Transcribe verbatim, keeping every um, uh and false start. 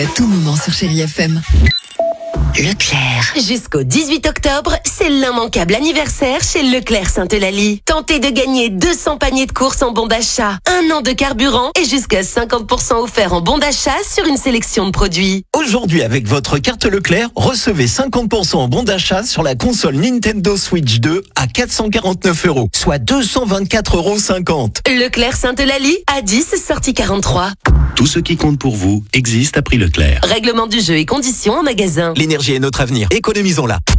À tout moment sur Chérie F M. Leclerc. Jusqu'au dix-huit octobre, c'est l'immanquable anniversaire chez Leclerc Sainte-Eulalie. Tentez de gagner deux cents paniers de courses en bon d'achat, un an de carburant et jusqu'à cinquante pour cent offerts en bon d'achat sur une sélection de produits. Aujourd'hui, avec votre carte Leclerc, recevez cinquante pour cent en bon d'achat sur la console Nintendo Switch deux à quatre cent quarante-neuf euros, soit deux cent vingt-quatre euros cinquante. Leclerc Sainte-Eulalie, à dix, sortie quarante-trois. Tout ce qui compte pour vous existe à prix Leclerc. Règlement du jeu et conditions en magasin. L'énergie est notre avenir. Économisons-la.